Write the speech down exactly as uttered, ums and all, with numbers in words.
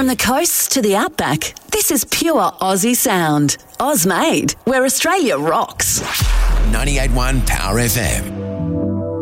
From the coast to the outback, this is pure Aussie sound. Oz made, where Australia rocks. ninety-eight point one Power F M.